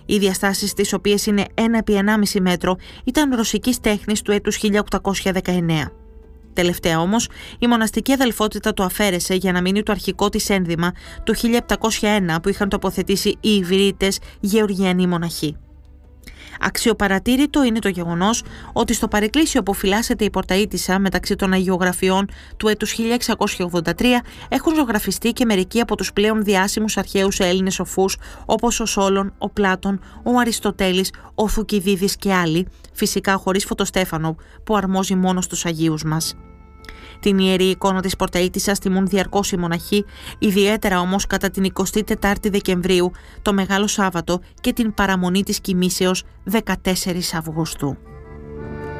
Οι διαστάσεις της, οποίες είναι 1x1,5 μέτρο, ήταν ρωσικής τέχνης του έτους 1819. Τελευταία όμως, η μοναστική αδελφότητα το αφαίρεσε για να μείνει το αρχικό της ένδυμα του 1701 που είχαν τοποθετήσει οι Ιβρίτες γεωργιανοί μοναχοί. Αξιοπαρατήρητο είναι το γεγονός ότι στο παρεκκλήσιο που φυλάσσεται η Πορταΐτισσα μεταξύ των αγιογραφιών του έτους 1683 έχουν ζωγραφιστεί και μερικοί από τους πλέον διάσημους αρχαίους Έλληνες σοφούς όπως ο Σόλων, ο Πλάτων, ο Αριστοτέλης, ο Θουκυδίδης και άλλοι, φυσικά χωρίς Φωτοστέφανο που αρμόζει μόνο στους Αγίους μας. Την ιερή εικόνα της Πορταΐτισσας τιμούν διαρκώς οι μοναχοί, ιδιαίτερα όμως κατά την 24η Δεκεμβρίου, το Μεγάλο Σάββατο και την παραμονή της κοιμήσεως 14 Αυγούστου.